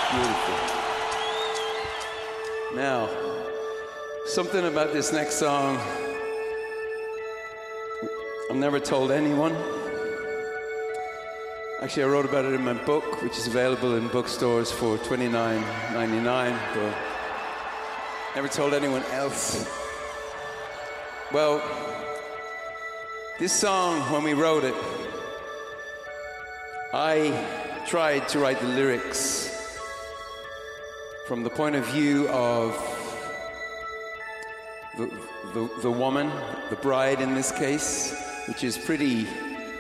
Beautiful. Now, something about this next song I've never told anyone. Actually, I wrote about it in my book, which is available in bookstores for $29.99, but never told anyone else. Well, this song, when we wrote it, I tried to write the lyrics from the point of view of the woman, the bride in this case, which is pretty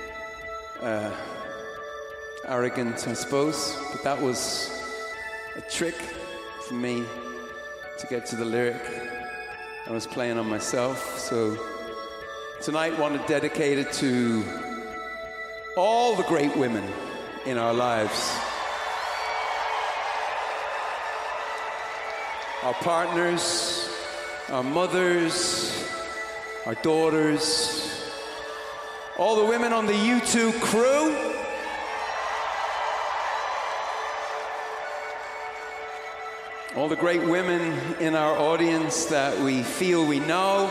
arrogant, I suppose, but that was a trick for me to get to the lyric. I was playing on myself, so tonight I want to dedicate it to all the great women in our lives. Our partners, our mothers, our daughters, all the women on the U2 crew, all the great women in our audience that we feel we know,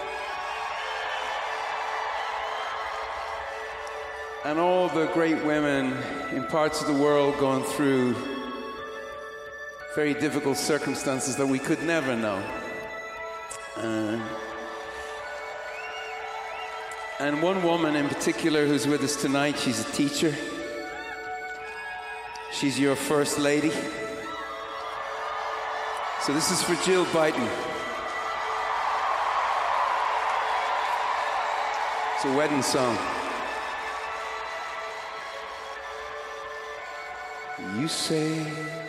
and all the great women in parts of the world going through very difficult circumstances that we could never know. And one woman in particular who's with us tonight, she's a teacher. She's your first lady. So this is for Jill Biden. It's a wedding song. You say